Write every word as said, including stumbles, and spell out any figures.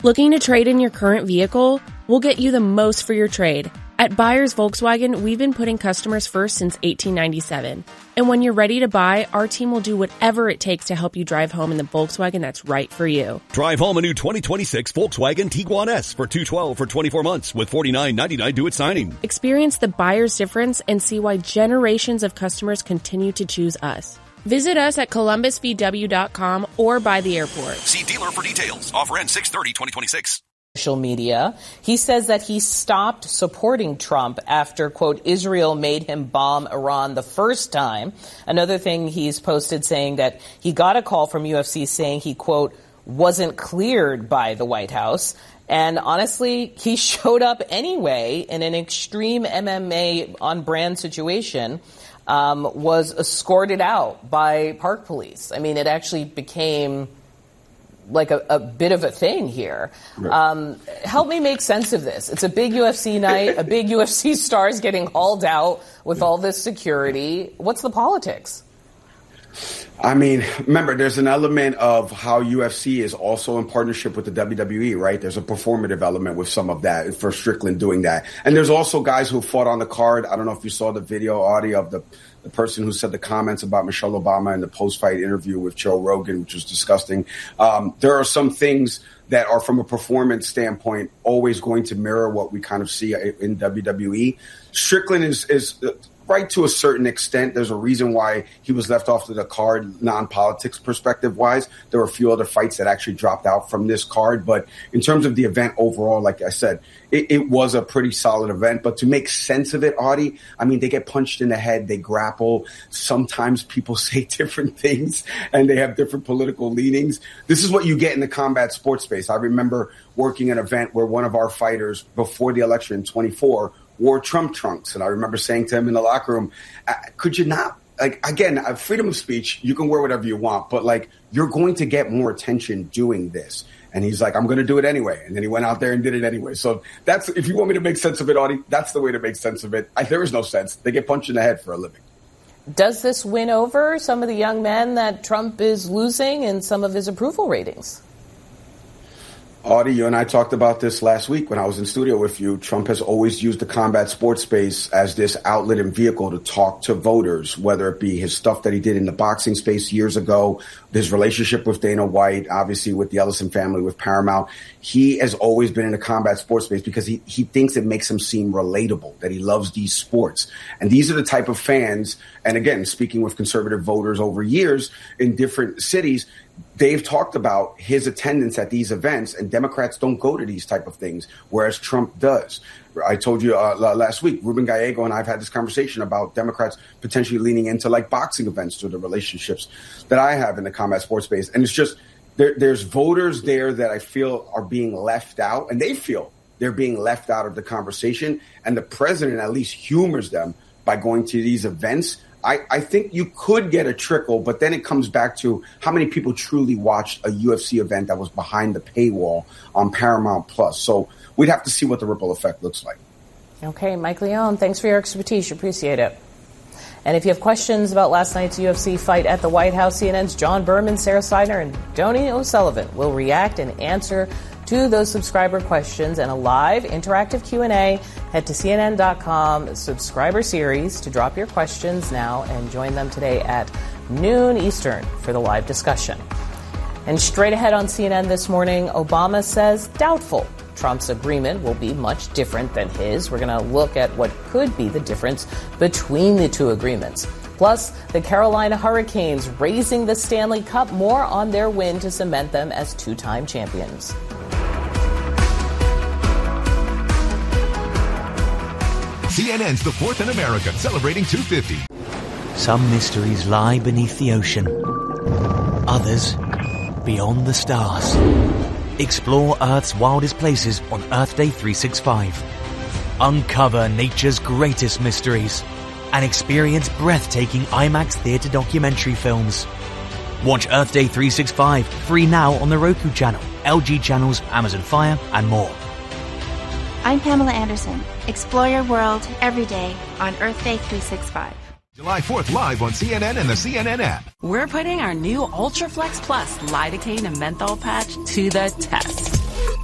Looking to trade in your current vehicle? We'll get you the most for your trade. At Buyers Volkswagen, we've been putting customers first since eighteen ninety-seven. And when you're ready to buy, our team will do whatever it takes to help you drive home in the Volkswagen that's right for you. Drive home a new twenty twenty-six Volkswagen Tiguan S for two hundred twelve dollars for twenty-four months with forty-nine ninety-nine due at signing. Experience the buyer's difference and see why generations of customers continue to choose us. Visit us at columbus v w dot com or by the airport. See dealer for details. Offer ends six thirty twenty twenty-six. Social media. He says that he stopped supporting Trump after, quote, Israel made him bomb Iran the first time. Another thing he's posted saying that he got a call from U F C saying he, quote, wasn't cleared by the White House. And honestly, he showed up anyway in an extreme M M A on brand situation, um, was escorted out by park police. I mean, it actually became like a, a bit of a thing here. Right. Um, help me make sense of this. It's a big U F C night, a big U F C stars getting hauled out with all this security. What's the politics? I mean, remember, there's an element of how U F C is also in partnership with the W W E, right? There's a performative element with some of that for Strickland doing that. And there's also guys who fought on the card. I don't know if you saw the video, audio of the the person who said the comments about Michelle Obama in the post-fight interview with Joe Rogan, which was disgusting. Um, there are some things that are, from a performance standpoint, always going to mirror what we kind of see in W W E. Strickland is, is right to a certain extent. There's a reason why he was left off of the card, non-politics perspective-wise. There were a few other fights that actually dropped out from this card. But in terms of the event overall, like I said, it, it was a pretty solid event. But to make sense of it, Audie, I mean, they get punched in the head, they grapple. Sometimes people say different things, and they have different political leanings. This is what you get in the combat sports space. I remember working an event where one of our fighters, before the election in twenty-four, wore Trump trunks. And I remember saying to him in the locker room, could you not, like, again, freedom of speech, you can wear whatever you want, but like, you're going to get more attention doing this. And he's like, I'm going to do it anyway. And then he went out there and did it anyway. So that's, if you want me to make sense of it, Audie, that's the way to make sense of it. I, there is no sense. They get punched in the head for a living. Does this win over some of the young men that Trump is losing in some of his approval ratings? Audie, you and I talked about this last week when I was in studio with you. Trump has always used the combat sports space as this outlet and vehicle to talk to voters, whether it be his stuff that he did in the boxing space years ago, his relationship with Dana White, obviously with the Ellison family, with Paramount. He has always been in the combat sports space because he, he thinks it makes him seem relatable, that he loves these sports. And these are the type of fans, and again, speaking with conservative voters over years in different cities, they've talked about his attendance at these events, and Democrats don't go to these type of things, whereas Trump does. I told you uh, last week, Ruben Gallego and I have had this conversation about Democrats potentially leaning into like boxing events through the relationships that I have in the combat sports space. And it's just, there, there's voters there that I feel are being left out, and they feel they're being left out of the conversation. And the president at least humors them by going to these events. I, I think you could get a trickle, but then it comes back to how many people truly watched a U F C event that was behind the paywall on Paramount Plus. So we'd have to see what the ripple effect looks like. Okay, Mike Leone, thanks for your expertise. Appreciate it. And if you have questions about last night's U F C fight at the White House, C N N's John Berman, Sarah Seidner, and Joni O'Sullivan will react and answer to those subscriber questions in a live interactive Q and A. Head to C N N dot com subscriber series to drop your questions now and join them today at noon Eastern for the live discussion. And straight ahead on C N N this morning, Obama says doubtful Trump's agreement will be much different than his. We're going to look at what could be the difference between the two agreements. Plus, the Carolina Hurricanes raising the Stanley Cup, more on their win to cement them as two-time champions. C N N's The Fourth in America, celebrating two fifty. Some mysteries lie beneath the ocean. Others, beyond the stars. Explore Earth's wildest places on Earth Day three sixty-five. Uncover nature's greatest mysteries and experience breathtaking IMAX theater documentary films. Watch Earth Day three sixty-five free now on the Roku channel, L G channels, Amazon Fire, and more. I'm Pamela Anderson. Explore your world every day on Earth Day three sixty-five. July fourth live on C N N and the C N N app. We're putting our new Ultraflex Plus lidocaine and menthol patch to the test.